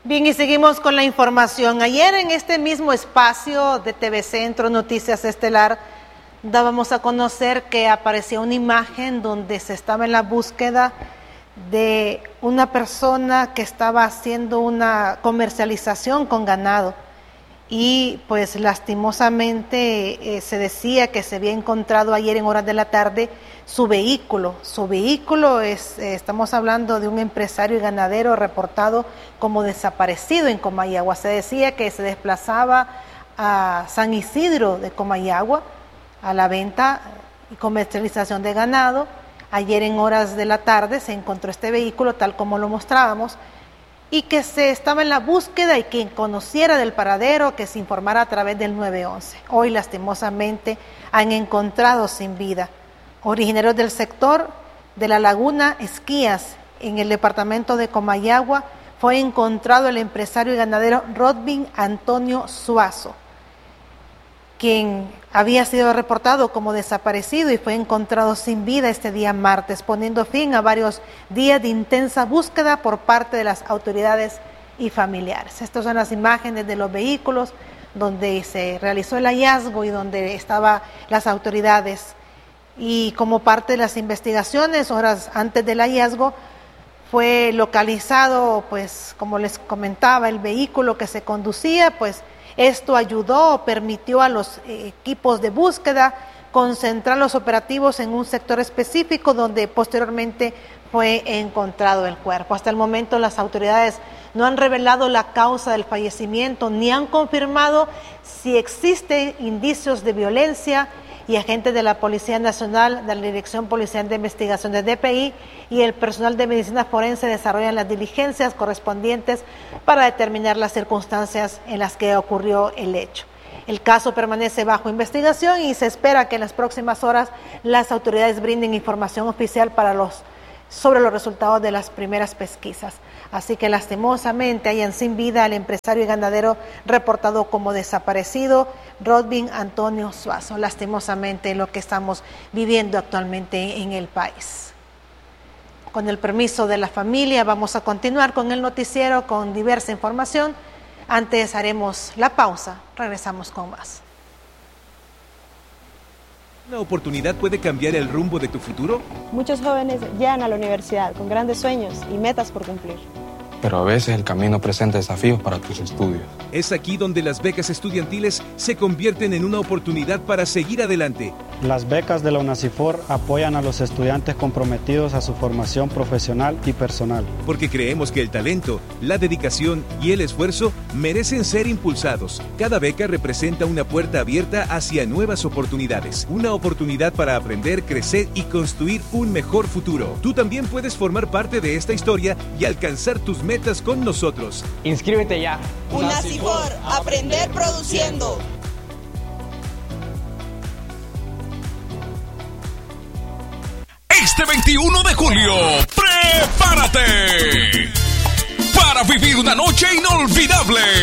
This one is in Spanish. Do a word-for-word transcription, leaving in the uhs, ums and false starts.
Bien, y seguimos con la información. Ayer en este mismo espacio de T V Centro Noticias Estelar dábamos a conocer que aparecía una imagen donde se estaba en la búsqueda de una persona que estaba haciendo una comercialización con ganado y pues lastimosamente eh, se decía que se había encontrado ayer en horas de la tarde su vehículo. Su vehículo es, eh, estamos hablando de un empresario y ganadero reportado como desaparecido en Comayagua. Se decía que se desplazaba a San Isidro de Comayagua a la venta y comercialización de ganado. Ayer en horas de la tarde se encontró este vehículo tal como lo mostrábamos y que se estaba en la búsqueda y quien conociera del paradero que se informara a través del nueve once. Hoy lastimosamente han encontrado sin vida. Originarios del sector de la Laguna Esquías en el departamento de Comayagua fue encontrado el empresario y ganadero Rodvin Antonio Suazo, quien había sido reportado como desaparecido y fue encontrado sin vida este día martes, poniendo fin a varios días de intensa búsqueda por parte de las autoridades y familiares. Estas son las imágenes de los vehículos donde se realizó el hallazgo y donde estaban las autoridades. Y como parte de las investigaciones, horas antes del hallazgo, fue localizado, pues, como les comentaba, el vehículo que se conducía, pues, esto ayudó, permitió a los equipos de búsqueda concentrar los operativos en un sector específico donde posteriormente fue encontrado el cuerpo. Hasta el momento las autoridades no han revelado la causa del fallecimiento ni han confirmado si existen indicios de violencia, y agentes de la Policía Nacional, de la Dirección Policial de Investigación de D P I y el personal de medicina forense desarrollan las diligencias correspondientes para determinar las circunstancias en las que ocurrió el hecho. El caso permanece bajo investigación y se espera que en las próximas horas las autoridades brinden información oficial para los, sobre los resultados de las primeras pesquisas. Así que lastimosamente hayan sin vida al empresario y ganadero reportado como desaparecido, Rodvin Antonio Suazo. Lastimosamente lo que estamos viviendo actualmente en el país. Con el permiso de la familia vamos a continuar con el noticiero con diversa información. Antes haremos la pausa, regresamos con más. ¿Una oportunidad puede cambiar el rumbo de tu futuro? Muchos jóvenes llegan a la universidad con grandes sueños y metas por cumplir. Pero a veces el camino presenta desafíos para tus estudios. Es aquí donde las becas estudiantiles se convierten en una oportunidad para seguir adelante. Las becas de la UNACIFOR apoyan a los estudiantes comprometidos a su formación profesional y personal. Porque creemos que el talento, la dedicación y el esfuerzo merecen ser impulsados. Cada beca representa una puerta abierta hacia nuevas oportunidades. Una oportunidad para aprender, crecer y construir un mejor futuro. Tú también puedes formar parte de esta historia y alcanzar tus metas con nosotros. Inscríbete ya. UNACIFOR, aprender produciendo. Este veintiuno de julio, prepárate para vivir una noche inolvidable